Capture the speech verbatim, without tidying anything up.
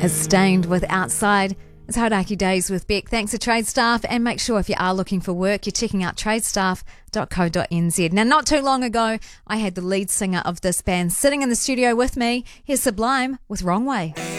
is Stained with Outside. It's Hauraki Days with Beck. Thanks to Trade Staff, and make sure if you are looking for work, you're checking out tradestaff dot co dot n z. Now, not too long ago, I had the lead singer of this band sitting in the studio with me. Here's Sublime with Wrong Way.